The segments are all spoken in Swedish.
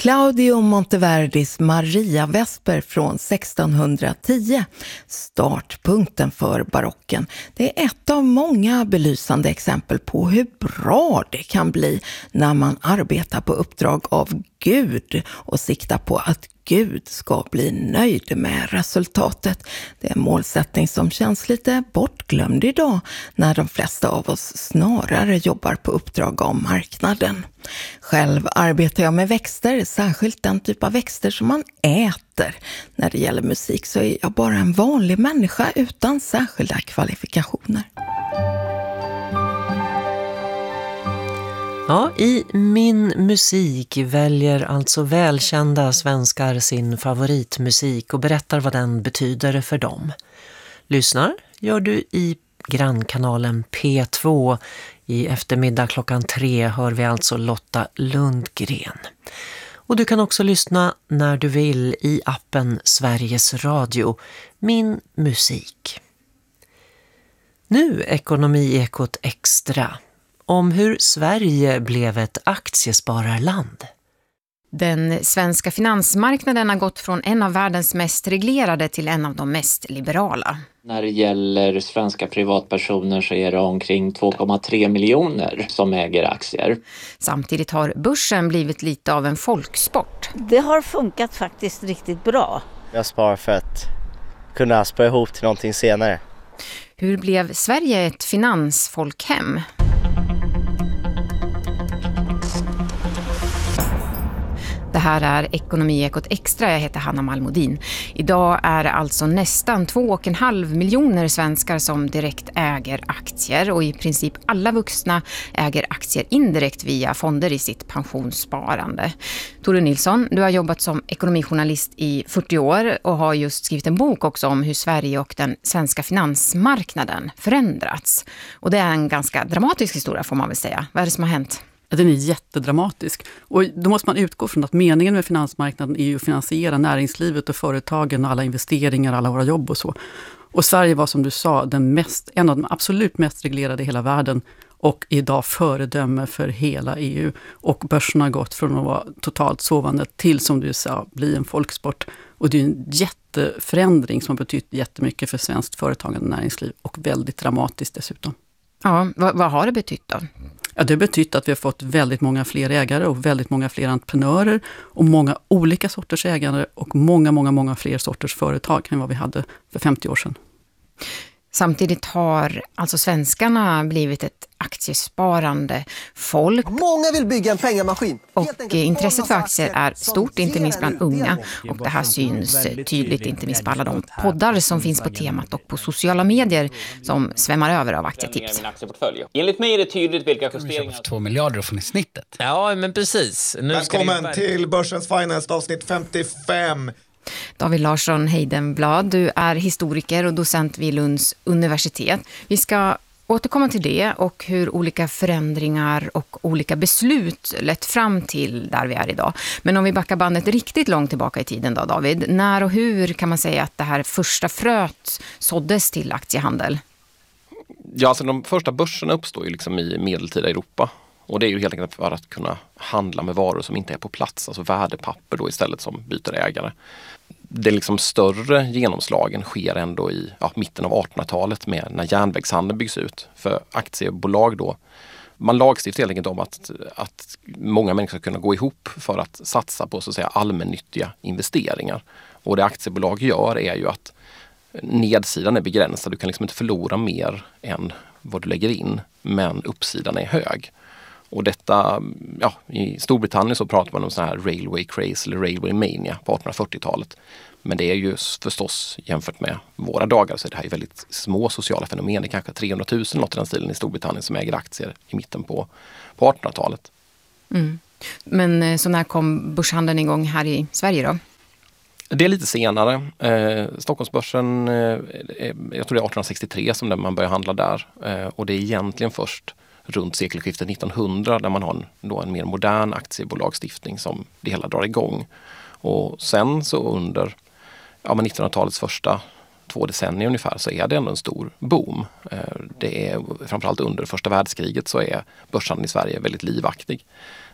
Claudio Monteverdis Maria-vesper från 1610, startpunkten för barocken. Det är ett av många belysande exempel på hur bra det kan bli när man arbetar på uppdrag av Gud och siktar på att Gud ska bli nöjd med resultatet. Det är en målsättning som känns lite bortglömd idag när de flesta av oss snarare jobbar på uppdrag av marknaden. Själv arbetar jag med växter, särskilt den typ av växter som man äter. När det gäller musik så är jag bara en vanlig människa utan särskilda kvalifikationer. Ja, i Min musik väljer alltså välkända svenskar sin favoritmusik och berättar vad den betyder för dem. Lyssnar gör du i grannkanalen P2. I eftermiddag klockan 3 hör vi alltså Lotta Lundgren. Och du kan också lyssna när du vill i appen Sveriges Radio. Min musik. Nu Ekonomiekot Extra. Om hur Sverige blev ett aktiespararland. Den svenska finansmarknaden har gått från en av världens mest reglerade till en av de mest liberala. När det gäller svenska privatpersoner så är det omkring 2,3 miljoner som äger aktier. Samtidigt har börsen blivit lite av en folksport. Det har funkat faktiskt riktigt bra. Jag sparar för att kunna spara ihop till någonting senare. Hur blev Sverige ett finansfolkhem? Det här är Ekonomiekot Extra. Jag heter Hanna Malmodin. Idag är det alltså nästan 2,5 miljoner svenskar som direkt äger aktier. Och i princip alla vuxna äger aktier indirekt via fonder i sitt pensionssparande. Tore Nilsson, du har jobbat som ekonomijournalist i 40 år och har just skrivit en bok också om hur Sverige och den svenska finansmarknaden förändrats. Och det är en ganska dramatisk historia får man väl säga. Vad är det som har hänt? Den är jättedramatisk. Och då måste man utgå från att meningen med finansmarknaden är ju att finansiera näringslivet och företagen och alla investeringar, alla våra jobb och så. Och Sverige var som du sa en av de absolut mest reglerade i hela världen och idag föredöme för hela EU. Och börsen har gått från att vara totalt sovande till, som du sa, bli en folksport. Och det är en jätteförändring som har betytt jättemycket för svenskt företagande och näringsliv och väldigt dramatiskt dessutom. Ja, vad har det betytt då? Ja, det betyder att vi har fått väldigt många fler ägare och väldigt många fler entreprenörer och många olika sorters ägare och många fler sorters företag än vad vi hade för 50 år sedan. Samtidigt har alltså svenskarna blivit ett aktiesparande folk. Många vill bygga en pengamaskin. Och intresset för aktier är stort, inte minst bland unga. Och det här syns tydligt, inte minst på alla de poddar som finns på temat och på sociala medier som svämmar över av aktietips. Enligt mig är det tydligt vilka justeringar... 2 miljarder från snittet. Ja, men precis. Välkommen till Börsens Finance avsnitt 55. David Larsson Heidenblad, du är historiker och docent vid Lunds universitet. Vi ska återkomma till det och hur olika förändringar och olika beslut lett fram till där vi är idag. Men om vi backar bandet riktigt långt tillbaka i tiden då, David. När och hur kan man säga att det här första fröet såddes till aktiehandel? Ja, alltså de första börserna uppstår ju liksom i medeltida Europa. Och det är ju helt enkelt för att kunna handla med varor som inte är på plats, alltså värdepapper då istället som byter ägare. Det liksom större genomslagen sker ändå i mitten av 1800-talet med när järnvägshandeln byggs ut. För aktiebolag då, man lagstiftar helt enkelt om att många människor ska kunna gå ihop för att satsa på så att säga allmännyttiga investeringar. Och det aktiebolag gör är ju att nedsidan är begränsad, du kan liksom inte förlora mer än vad du lägger in, men uppsidan är hög. Och detta, i Storbritannien så pratar man om sån här railway craze eller railway mania på 1840-talet. Men det är ju förstås jämfört med våra dagar så är det här ju väldigt små sociala fenomen. Det är kanske 300 000 något i den stilen i Storbritannien som äger aktier i mitten på 1800-talet. Mm. Men så när kom börshandeln igång här i Sverige då? Det är lite senare. Stockholmsbörsen, jag tror det är 1863 som man börjar handla där. Och det är egentligen först runt sekelskiftet 1900 där man har en mer modern aktiebolagstiftning som det hela drar igång. Och sen så under 1900-talets första 2 decennier ungefär så är det ändå en stor boom. Det är framförallt under första världskriget så är börsen i Sverige väldigt livaktig.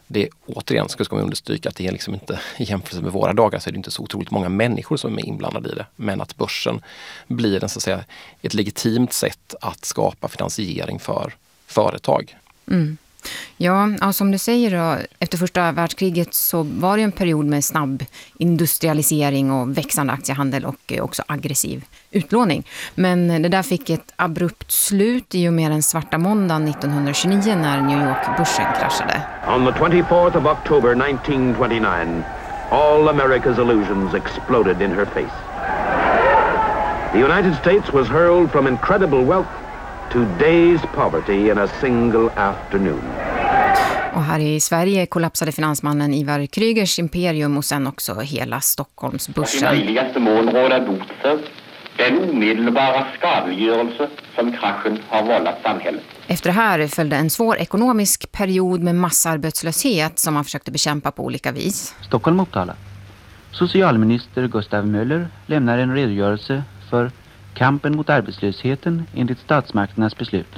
Det är, återigen ska man understryka att det är liksom inte, i jämförelse med våra dagar så är det inte så otroligt många människor som är inblandade i det. Men att börsen blir en, så att säga, ett legitimt sätt att skapa finansiering för företag. Mm. Ja, som du säger då, efter första världskriget så var det en period med snabb industrialisering och växande aktiehandel och också aggressiv utlåning. Men det där fick ett abrupt slut i och med den svarta måndagen 1929 när New York-börsen kraschade. On the 24th of October 1929, all America's illusions exploded in her face. The United States was hurled from incredible wealth to days poverty in a single afternoon. Och här i Sverige kollapsade finansmannen Ivar Krügers imperium och sen också hela Stockholmsbörsen. I möjligaste mån råda bot för den omedelbara skadegörelse som kraschen har vållat samhället. Efter det här följde en svår ekonomisk period med massarbetslöshet som man försökte bekämpa på olika vis. Stockholm-Uppsala. Socialminister Gustav Möller lämnar en redogörelse för kampen mot arbetslösheten enligt statsmakternas beslut.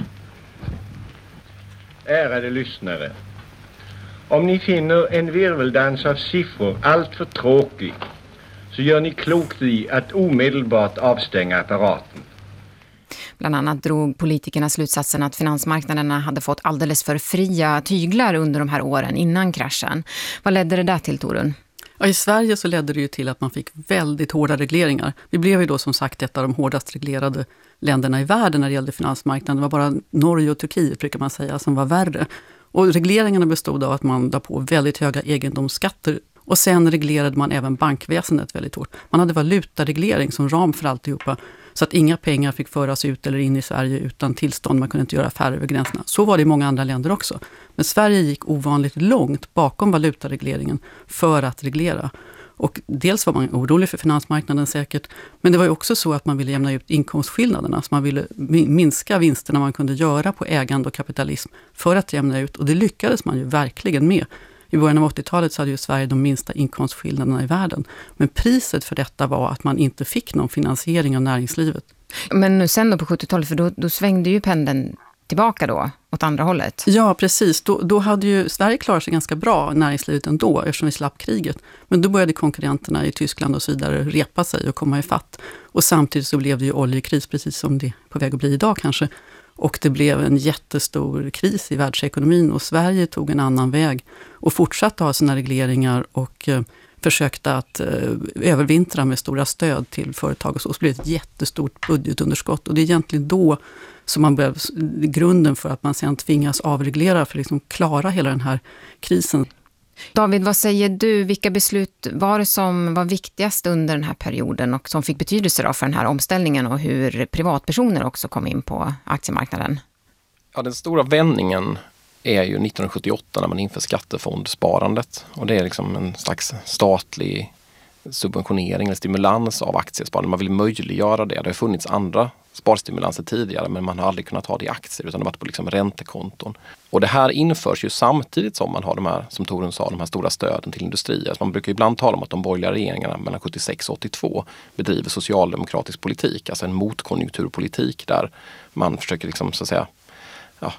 Ärade lyssnare, om ni finner en virveldans av siffror allt för tråkig så gör ni klokt i att omedelbart avstänga apparaten. Bland annat drog politikerna slutsatsen att finansmarknaderna hade fått alldeles för fria tyglar under de här åren innan kraschen. Vad ledde det där till, Torun? Ja, i Sverige så ledde det ju till att man fick väldigt hårda regleringar. Vi blev ju då som sagt ett av de hårdast reglerade länderna i världen när det gällde finansmarknaden. Det var bara Norge och Turkiet, brukar man säga, som var värre. Och regleringarna bestod av att man la på väldigt höga egendomsskatter. Och sen reglerade man även bankväsendet väldigt hårt. Man hade valutareglering som ram för alltihopa. Så att inga pengar fick föras ut eller in i Sverige utan tillstånd. Man kunde inte göra affärer över gränserna. Så var det i många andra länder också. Men Sverige gick ovanligt långt bakom valutaregleringen för att reglera. Och dels var man orolig för finansmarknaden säkert. Men det var ju också så att man ville jämna ut inkomstskillnaderna. Så man ville minska vinsterna man kunde göra på ägande och kapitalism för att jämna ut. Och det lyckades man ju verkligen med. I början av 80-talet så hade ju Sverige de minsta inkomstskillnaderna i världen. Men priset för detta var att man inte fick någon finansiering av näringslivet. Men sen då på 70-talet, för då svängde ju pendeln tillbaka då, åt andra hållet. Ja, precis. Då hade ju Sverige klarat sig ganska bra, näringslivet ändå, eftersom vi slapp kriget. Men då började konkurrenterna i Tyskland och så vidare repa sig och komma i fatt. Och samtidigt så blev det ju oljekris, precis som det är på väg att bli idag kanske. Och det blev en jättestor kris i världsekonomin och Sverige tog en annan väg och fortsatte ha sina regleringar och försökte att övervintra med stora stöd till företag och så blev det ett jättestort budgetunderskott. Och det är egentligen då som man börjar grunden för att man sen tvingas avreglera för att liksom klara hela den här krisen. David, vad säger du? Vilka beslut var det som var viktigast under den här perioden och som fick betydelse då för den här omställningen och hur privatpersoner också kom in på aktiemarknaden? Ja, den stora vändningen är ju 1978 när man inför skattefondsparandet. Och det är liksom en slags statlig subventionering eller stimulans av aktiesparande. Man vill möjliggöra det. Det har funnits andra sparstimulanser tidigare men man har aldrig kunnat ha det i aktier utan det har varit på liksom räntekonton. Och det här införs ju samtidigt som man har de här, som Torun sa, de här stora stöden till industrier. Alltså man brukar ibland tala om att de borgerliga regeringarna mellan 76 och 82 bedriver socialdemokratisk politik, alltså en motkonjunkturpolitik där man försöker liksom så att säga, ja,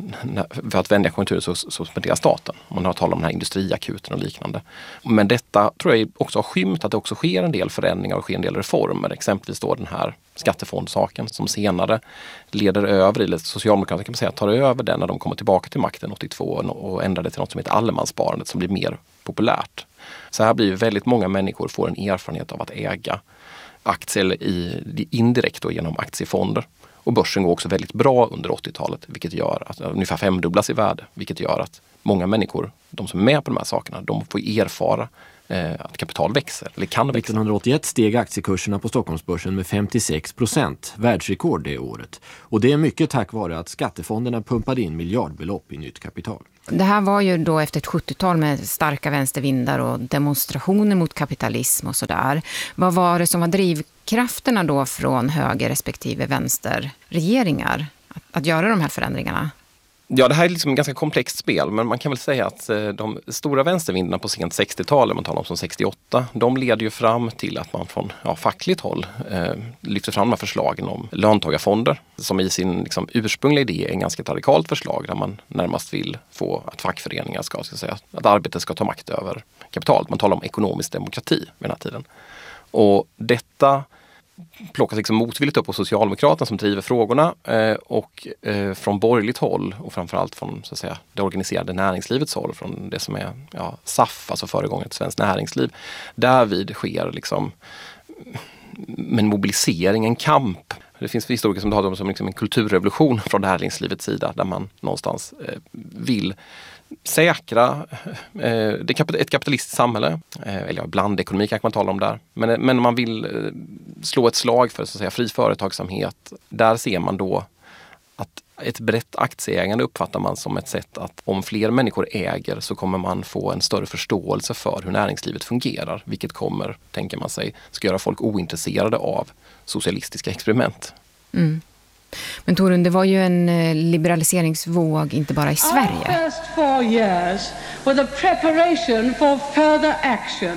för att vända konjunkturen så spenderar staten. Man har talat om den här industriakuten och liknande. Men detta tror jag också har skymt att det också sker en del förändringar och sker en del reformer. Exempelvis då den här skattefondsaken som senare leder över, eller Socialdemokraterna kan man säga tar över den när de kommer tillbaka till makten 82 och ändrar det till något som heter allemanssparandet som blir mer populärt. Så här blir ju väldigt många människor får en erfarenhet av att äga aktier indirekt då genom aktiefonder. Och börsen går också väldigt bra under 80-talet, vilket gör att ungefär 5-dubblas i värde, vilket gör att många människor, de som är med på de här sakerna, de får erfara att kapital växer, eller kan växa. 1981 steg aktiekurserna på Stockholmsbörsen med 56%, världsrekord det året. Och det är mycket tack vare att skattefonderna pumpade in miljardbelopp i nytt kapital. Det här var ju då efter ett 70-tal med starka vänstervindar och demonstrationer mot kapitalism och sådär. Vad var det som var drivkrafterna då från höger respektive vänsterregeringar att göra de här förändringarna? Ja, det här är liksom ett ganska komplext spel, men man kan väl säga att de stora vänstervindarna på sent 60-tal, man talar om som 68, de leder ju fram till att man från fackligt håll lyfter fram de här förslagen om löntagarfonder, som i sin liksom, ursprungliga idé är en ganska radikalt förslag där man närmast vill få att fackföreningar ska säga, att arbetet ska ta makt över kapitalet. Man talar om ekonomisk demokrati vid den här tiden. Och detta plockas liksom motvilligt upp på Socialdemokraterna som driver frågorna och från borgerligt håll och framförallt från så att säga, det organiserade näringslivets håll, från det som är SAF, alltså föregångaren till Svenskt Näringsliv. Därvid sker liksom en mobilisering, en kamp. Det finns historiker som har det som liksom en kulturrevolution från näringslivets sida där man någonstans vill säkra ett kapitalistiskt samhälle, eller blandekonomi kanske man talar om där. Men man vill slå ett slag för så att säga, fri företagsamhet. Där ser man då att ett brett aktieägande uppfattar man som ett sätt att om fler människor äger så kommer man få en större förståelse för hur näringslivet fungerar. Vilket kommer, tänker man sig, ska göra folk ointresserade av socialistiska experiment. Mm. Men Torun, det var ju en liberaliseringsvåg inte bara i Sverige. Our first 4 years were the preparation for further action.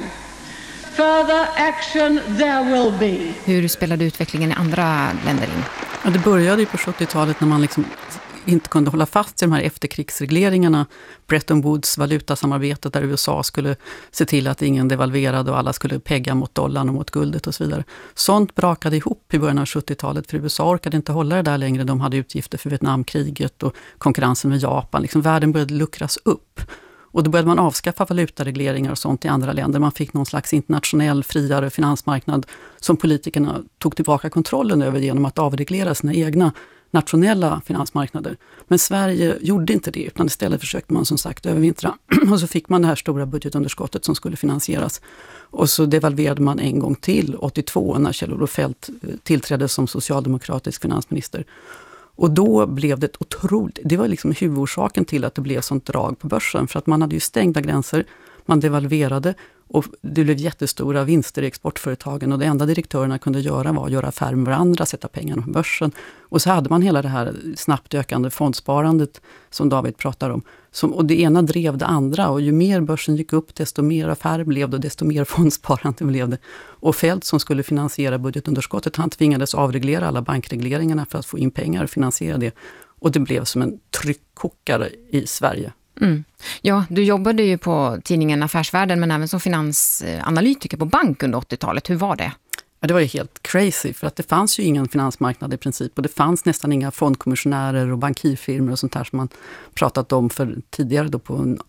Further action there will be. Hur spelade utvecklingen i andra länder in? Ja, det började ju på 70-talet när man liksom inte kunde hålla fast i de här efterkrigsregleringarna. Bretton Woods valutasamarbetet där USA skulle se till att ingen devalverade och alla skulle pegga mot dollarn och mot guldet och så vidare. Sånt brakade ihop i början av 70-talet för USA orkade inte hålla det där längre. De hade utgifter för Vietnamkriget och konkurrensen med Japan. Liksom världen började luckras upp. Och då började man avskaffa valutaregleringar och sånt i andra länder. Man fick någon slags internationell friare finansmarknad som politikerna tog tillbaka kontrollen över genom att avreglera sina egna nationella finansmarknader. Men Sverige gjorde inte det, utan istället försökte man som sagt övervintra. Och så fick man det här stora budgetunderskottet som skulle finansieras. Och så devalverade man en gång till 82 när Kjell-Olof Feldt tillträdde som socialdemokratisk finansminister. Och då blev det det var liksom huvudorsaken till att det blev sånt drag på börsen. För att man hade ju stängda gränser, man devalverade och det blev jättestora vinster i exportföretagen. Och det enda direktörerna kunde göra var att göra affärer med varandra, sätta pengarna på börsen. Och så hade man hela det här snabbt ökande fondsparandet som David pratar om. Och det ena drev det andra och ju mer börsen gick upp desto mer affärer blev det och desto mer fondsparande blev det. Och Feldt som skulle finansiera budgetunderskottet, han tvingades avreglera alla bankregleringarna för att få in pengar och finansiera det. Och det blev som en tryckkokare i Sverige. Mm. Ja, du jobbade ju på tidningen Affärsvärlden men även som finansanalytiker på bank under 80-talet. Hur var det? Ja, det var ju helt crazy för att det fanns ju ingen finansmarknad i princip och det fanns nästan inga fondkommissionärer och bankirfirmor och sånt här som man pratat om för tidigare då på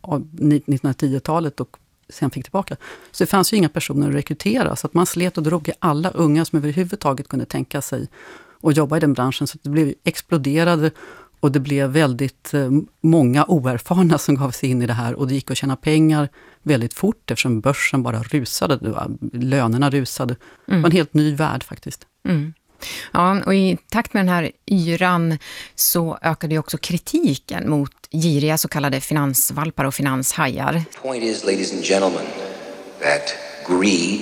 1910-talet och sen fick tillbaka. Så det fanns ju inga personer att rekrytera så att man slet och drog i alla unga som överhuvudtaget kunde tänka sig att jobba i den branschen så att det blev exploderade. Och det blev väldigt många oerfarna som gav sig in i det här. Och det gick att tjäna pengar väldigt fort eftersom börsen bara rusade. Lönerna rusade. Det var en helt ny värld faktiskt. Mm. Ja, och i takt med den här yran så ökade ju också kritiken mot giriga så kallade finansvalpar och finanshajar. Point is, ladies and gentlemen, that greed,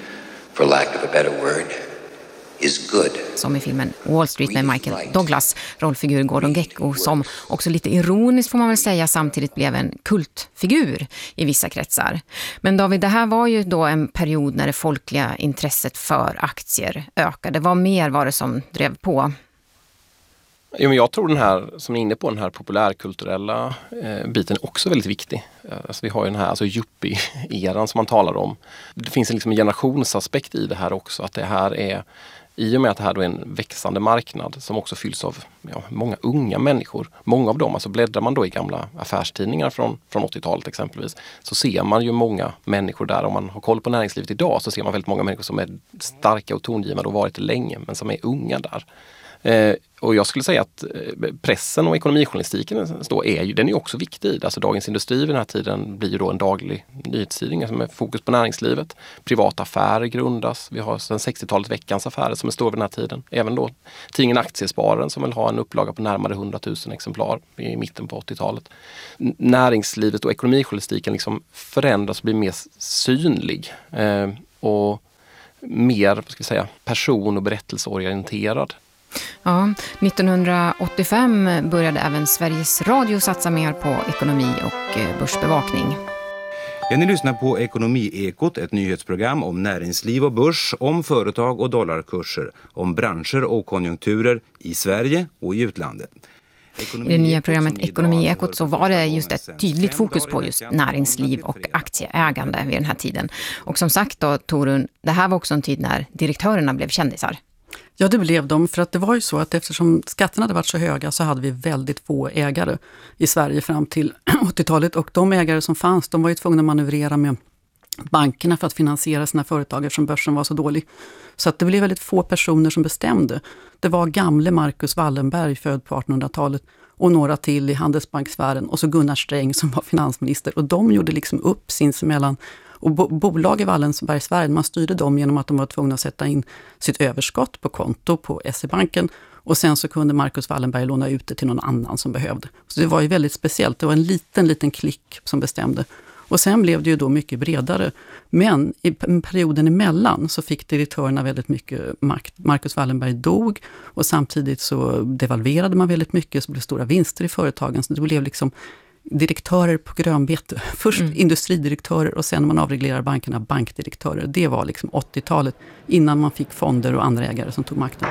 for lack of a better word, is good. Som i filmen Wall Street med Michael Douglas, rollfigur Gordon Gekko, som också lite ironiskt får man väl säga samtidigt blev en kultfigur i vissa kretsar. Men David, det här var ju då en period när det folkliga intresset för aktier ökade. Vad mer var det som drev på? Ja, men jag tror den här, som är inne på den här populärkulturella biten är också väldigt viktig. Alltså vi har ju den här yuppie-eran som man talar om. Det finns liksom en generationsaspekt i det här också, att det här är i och med att det här då är en växande marknad som också fylls av många unga människor. Många av dem, alltså bläddrar man då i gamla affärstidningar från 80-talet exempelvis, så ser man ju många människor där. Om man har koll på näringslivet idag så ser man väldigt många människor som är starka och tongivande och varit det länge, men som är unga där. Och jag skulle säga att pressen och ekonomijournalistiken den är också viktig. Alltså Dagens Industri vid den här tiden blir ju då en daglig nyhetstidning som är fokus på näringslivet. Privata affärer grundas. Vi har sedan 60-talet Veckans Affärer som är stor vid den här tiden. Även då tidningen Aktiespararen som vill ha en upplaga på närmare 100 000 exemplar i mitten på 80-talet. Näringslivet och ekonomijournalistiken liksom förändras och blir mer synlig. Och mer, vad ska vi säga, person- och berättelseorienterad. Ja, 1985 började även Sveriges Radio satsa mer på ekonomi och börsbevakning. Ja, ni lyssnar på Ekonomiekot, ett nyhetsprogram om näringsliv och börs, om företag och dollarkurser, om branscher och konjunkturer i Sverige och i utlandet. I det nya programmet Ekonomiekot så var det just ett tydligt fokus på just näringsliv och aktieägande vid den här tiden. Och som sagt då, Torun, det här var också en tid när direktörerna blev kändisar. Ja, det blev de, för att det var ju så att eftersom skatterna hade varit så höga så hade vi väldigt få ägare i Sverige fram till 80-talet, och de ägare som fanns, de var ju tvungna att manövrera med bankerna för att finansiera sina företag eftersom börsen var så dålig. Så att det blev väldigt få personer som bestämde. Det var gamle Marcus Wallenberg, född på 1800-talet, och några till i handelsbanksfären, och så Gunnar Sträng som var finansminister, och de gjorde liksom upp sinsemellan. Och bolag i Wallenbergsvärlden, man styrde dem genom att de var tvungna att sätta in sitt överskott på konto på SE-banken, och sen så kunde Marcus Wallenberg låna ut det till någon annan som behövde. Så det var ju väldigt speciellt, det var en liten klick som bestämde. Och sen blev det ju då mycket bredare. Men i perioden emellan så fick direktörerna väldigt mycket makt. Marcus Wallenberg dog, och samtidigt så devalverade man väldigt mycket, så blev stora vinster i företagen. Så det blev liksom direktörer på grönbete. Först industridirektörer, och sen när man avreglerar bankerna, bankdirektörer. Det var liksom 80-talet innan man fick fonder och andra ägare som tog makten.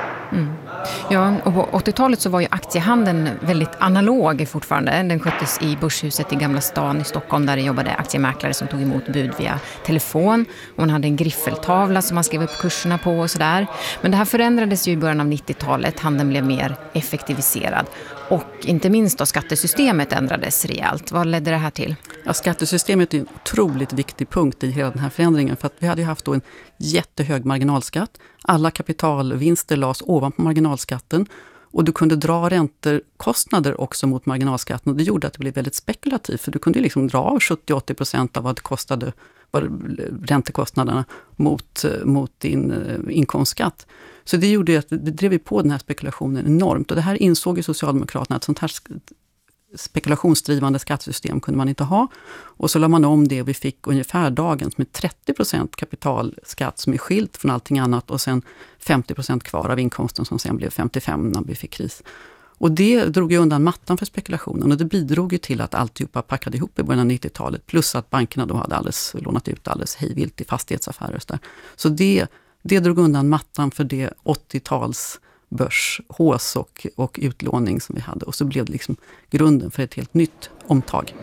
Ja, och på 80-talet så var ju aktiehandeln väldigt analog fortfarande. Den sköttes i Börshuset i Gamla stan i Stockholm, där det jobbade aktiemäklare som tog emot bud via telefon. Och man hade en griffeltavla som man skrev upp kurserna på och sådär. Men det här förändrades ju i början av 90-talet. Handeln blev mer effektiviserad. Och inte minst då skattesystemet ändrades rejält. Vad ledde det här till? Ja, skattesystemet är en otroligt viktig punkt i hela den här förändringen. För att vi hade ju haft då en jättehög marginalskatt. Alla kapitalvinster lades ovanpå marginalskatten. Och du kunde dra räntekostnader också mot marginalskatten. Och det gjorde att det blev väldigt spekulativt. För du kunde liksom dra av 70-80% av vad det kostade, räntekostnaderna mot din inkomstskatt. Så det gjorde att det drev på den här spekulationen enormt. Och det här insåg ju Socialdemokraterna, att sånt här spekulationsdrivande skattesystem kunde man inte ha. Och så la man om det, och vi fick ungefär dagens med 30% kapitalskatt som är skilt från allting annat, och sen 50% kvar av inkomsten som sen blev 55% när vi fick kris. Och det drog ju undan mattan för spekulationen, och det bidrog ju till att alltihopa packade ihop i början av 90-talet, plus att bankerna då hade lånat ut alldeles hejvilt i fastighetsaffärer. Så det drog undan mattan för det 80-tals börshås och utlåning som vi hade. Och så blev det liksom grunden för ett helt nytt omtag.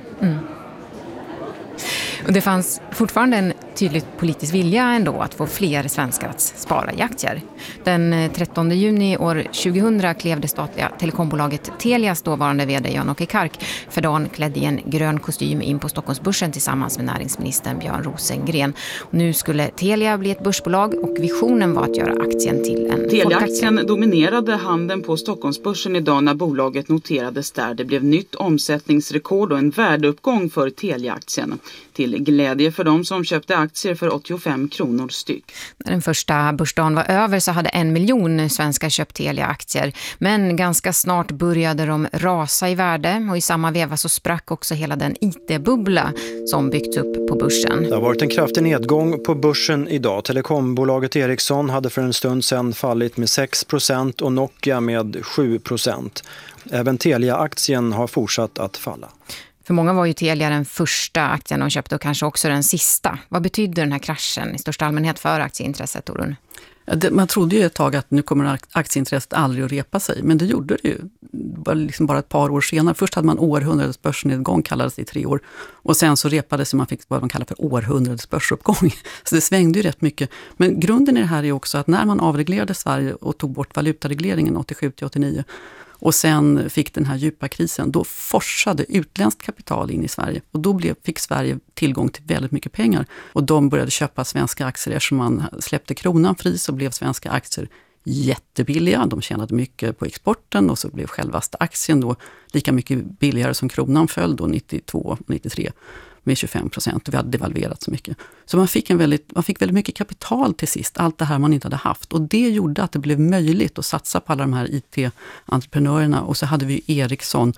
Och det fanns fortfarande en tydlig politisk vilja ändå att få fler svenskar att spara i aktier. Den 13 juni år 2000 klev det statliga telekombolaget Telias dåvarande vd Jan-Åke Kark för dagen klädd i en grön kostym in på Stockholmsbörsen tillsammans med näringsministern Björn Rosengren. Och nu skulle Telia bli ett börsbolag, och visionen var att göra aktien till en Telia-aktien dominerade handeln på Stockholmsbörsen idag när bolaget noterades där. Det blev nytt omsättningsrekord och en värdeuppgång för Telia-aktien. Till glädje för de som köpte aktier för 85 kronor styck. När den första börsdagen var över så hade 1 miljon svenskar köpt Telia-aktier. Men ganska snart började de rasa i värde, och i samma veva så sprack också hela den IT-bubbla som byggts upp på börsen. Det har varit en kraftig nedgång på börsen idag. Telekombolaget Ericsson hade för en stund sedan fallit med 6% och Nokia med 7%. Även Telia-aktien har fortsatt att falla. För många var ju Telia den första aktien de köpte, och kanske också den sista. Vad betyder den här kraschen i största allmänhet för aktieintresset, Torun? Man trodde ju ett tag att nu kommer aktieintresset aldrig att repa sig, men det gjorde det ju bara ett par år senare. Först hade man århundradets börsnedgång, kallades det i 3 år, och sen så repades man fick vad man kallar för århundradets börsuppgång. Så det svängde ju rätt mycket. Men grunden i det här är också att när man avreglerade Sverige och tog bort valutaregleringen 87-89 och sen fick den här djupa krisen, då forsade utländskt kapital in i Sverige. Och då fick Sverige tillgång till väldigt mycket pengar. Och de började köpa svenska aktier. Eftersom man släppte kronan fri så blev svenska aktier jättebilliga. De tjänade mycket på exporten, och så blev självaste aktien då lika mycket billigare som kronan föll då 92-93 med 25%. Vi hade devalverat så mycket. Så man fick väldigt mycket kapital till sist. Allt det här man inte hade haft. Och det gjorde att det blev möjligt att satsa på alla de här IT-entreprenörerna. Och så hade vi Ericsson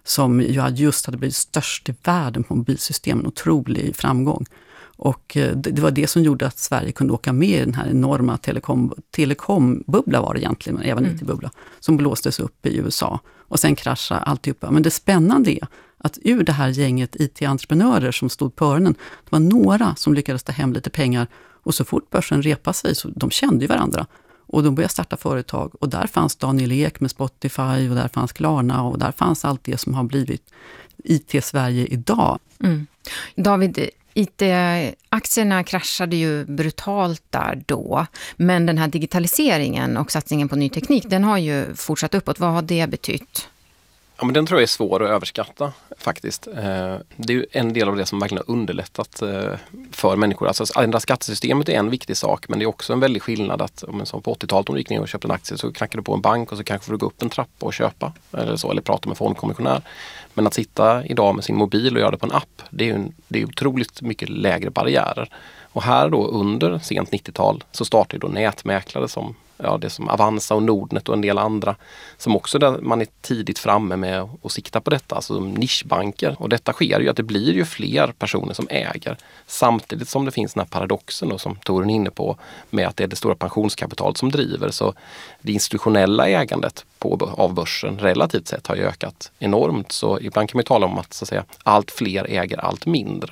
som ju just hade blivit störst i världen på mobilsystem, en otrolig framgång. Och det var det som gjorde att Sverige kunde åka med i den här enorma telekombubbla var det egentligen, men även IT-bubbla, som blåstes upp i USA och sen kraschade alltihopa. Men det spännande är att ur det här gänget IT-entreprenörer som stod på öronen, det var några som lyckades ta hem lite pengar, och så fort börsen repade sig så de kände ju varandra. Och de började starta företag, och där fanns Daniel Ek med Spotify, och där fanns Klarna, och där fanns allt det som har blivit IT-Sverige idag. David, IT-aktierna kraschade ju brutalt där då, men den här digitaliseringen och satsningen på ny teknik, den har ju fortsatt uppåt. Vad har det betytt? Ja, men den tror jag är svår att överskatta faktiskt. Det är ju en del av det som verkligen har underlättat för människor. Alltså ändra skattesystemet är en viktig sak, men det är också en väldig skillnad att som på 80-talet om du gick ner och köpte en aktie, så knackade du på en bank och så kanske får du gå upp en trappa och köpa eller prata med fondkommissionär. Men att sitta idag med sin mobil och göra det på en app, det är otroligt mycket lägre barriärer. Och här då under sent 90-tal så startade då nätmäklare som det som Avanza och Nordnet och en del andra, som också där man är tidigt framme med att sikta på detta, alltså nischbanker. Och detta sker ju att det blir ju fler personer som äger, samtidigt som det finns den här paradoxen då, som Torun är inne på, med att det är det stora pensionskapitalet som driver. Så det institutionella ägandet av börsen relativt sett har ju ökat enormt. Så ibland kan man tala om att, så att säga, allt fler äger allt mindre.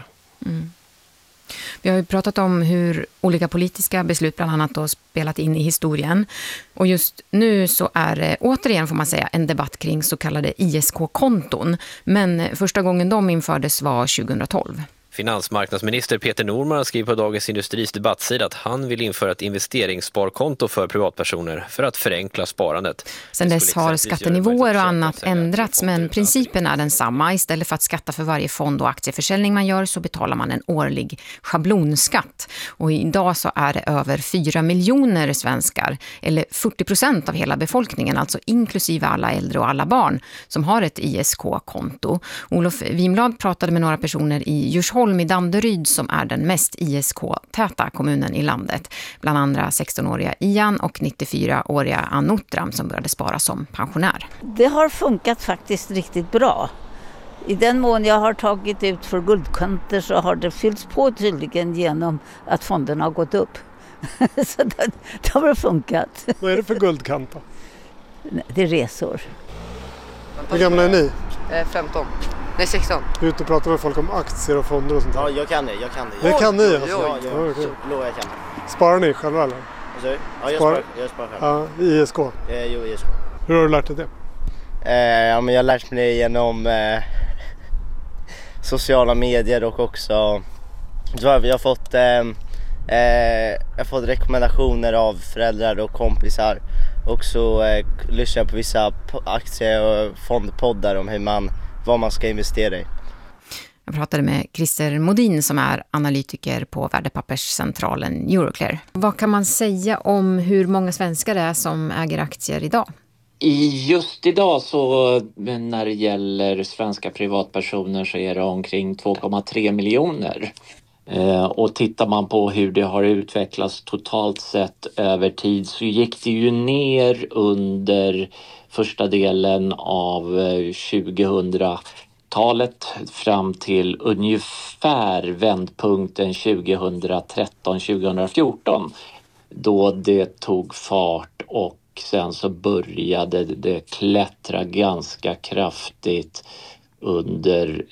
Vi har ju pratat om hur olika politiska beslut bland annat då spelat in i historien. Och just nu så är det återigen, får man säga, en debatt kring så kallade ISK-konton. Men första gången de infördes var 2012. Finansmarknadsminister Peter Norman skriver på Dagens Industris debattsida att han vill införa ett investeringssparkonto för privatpersoner för att förenkla sparandet. Sen dess har skattenivåer och annat ändrats, men principen är densamma. Istället för att skatta för varje fond- och aktieförsäljning man gör så betalar man en årlig schablonskatt. Och idag så är det över 4 miljoner svenskar, eller 40% av hela befolkningen, alltså inklusive alla äldre och alla barn, som har ett ISK-konto. Olof Wimblad pratade med några personer i Djursholm i Danderyd, som är den mest ISK-täta kommunen i landet. Bland andra 16-åriga Ian och 94-åriga Anotram som började spara som pensionär. Det har funkat faktiskt riktigt bra. I den mån jag har tagit ut för guldkanter så har det fyllts på tydligen genom att fonderna har gått upp. Så det har funkat. Vad är det för guldkant då? Det är resor. Hur gamla är ni? 15. Nej, 16. Du är ute och pratar med folk om aktier och fonder och sånt där. Ja, jag kan det. Det kan ni alltså? Ja, jag kan det. Sparar ni själva eller? Ja, jag sparar själv. Ja, ISK? Jo, ISK. Hur har du lärt dig det? Men jag har lärt mig det genom sociala medier, och också så har jag fått rekommendationer av föräldrar och kompisar. Och så lyssnar jag på vissa aktie- och fondpoddar om vad man ska investera i. Jag pratade med Christer Modin som är analytiker på värdepapperscentralen Euroclear. Vad kan man säga om hur många svenskar det är som äger aktier idag? Just idag så när det gäller svenska privatpersoner så är det omkring 2,3 miljoner. Och tittar man på hur det har utvecklats totalt sett över tid så gick det ju ner under första delen av 2000-talet fram till ungefär vändpunkten 2013-2014 då det tog fart, och sen så började det klättra ganska kraftigt under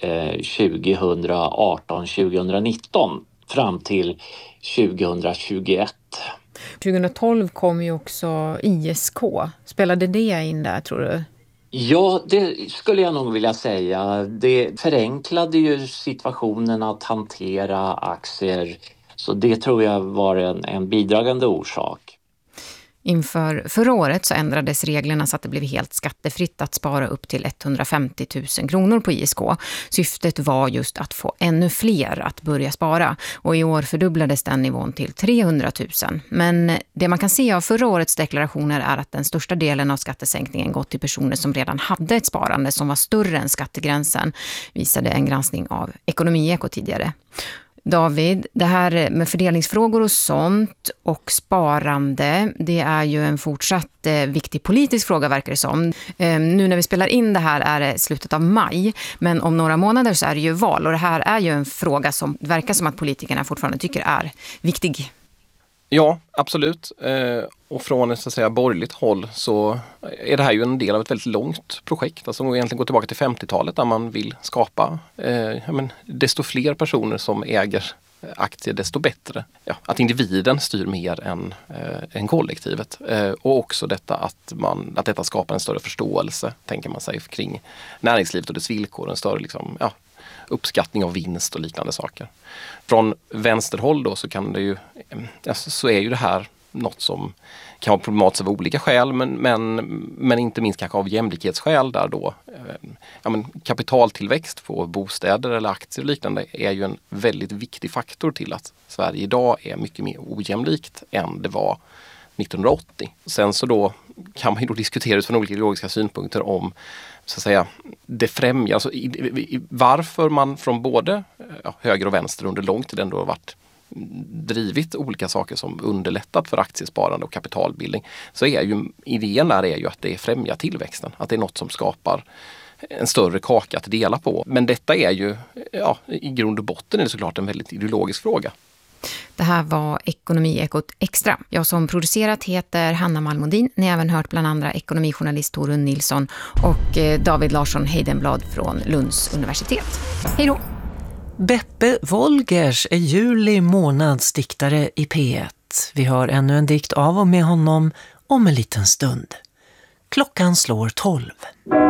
2018-2019 fram till 2021. 2012 kom ju också ISK. Spelade det in där, tror du? Ja, det skulle jag nog vilja säga. Det förenklade ju situationen att hantera aktier. Så det tror jag var en bidragande orsak. Inför förra året så ändrades reglerna så att det blev helt skattefritt att spara upp till 150 000 kronor på ISK. Syftet var just att få ännu fler att börja spara, och i år fördubblades den nivån till 300 000. Men det man kan se av förra årets deklarationer är att den största delen av skattesänkningen gått till personer som redan hade ett sparande som var större än skattegränsen, visade en granskning av Ekonomi Eko tidigare. David, det här med fördelningsfrågor och sånt och sparande, det är ju en fortsatt viktig politisk fråga verkar det som. Nu när vi spelar in det här är det slutet av maj, men om några månader så är det ju val och det här är ju en fråga som verkar som att politikerna fortfarande tycker är viktig. Ja, absolut. Och från ett så att säga borgerligt håll så är det här ju en del av ett väldigt långt projekt. Alltså man egentligen går tillbaka till 50-talet där man vill skapa desto fler personer som äger aktier desto bättre. Ja, att individen styr mer än kollektivet. Och också detta att detta skapar en större förståelse, tänker man sig, kring näringslivet och dess villkor. En större uppskattning av vinst och liknande saker. Från vänsterhåll då så är ju det här något som kan vara problematiskt av olika skäl men inte minst kanske av jämlikhetsskäl där då kapitaltillväxt på bostäder eller aktier och liknande är ju en väldigt viktig faktor till att Sverige idag är mycket mer ojämlikt än det var 1980. Sen så då kan man ju då diskutera utifrån olika ideologiska synpunkter om så att säga det främjar, alltså varför man från både höger och vänster under lång tid ändå har varit drivit olika saker som underlättat för aktiesparande och kapitalbildning, så är ju idén där är ju att det främjar tillväxten, att det är något som skapar en större kaka att dela på. Men detta är ju i grund och botten är det såklart en väldigt ideologisk fråga. Det här var Ekonomiekot Extra. Jag som producerat heter Hanna Malmodin. Ni har även hört bland andra ekonomijournalist Torun Nilsson och David Larsson Heidenblad från Lunds universitet. Hej då! Beppe Wolgers är juli månads diktare i P1. Vi hör ännu en dikt av och med honom om en liten stund. Klockan slår 12.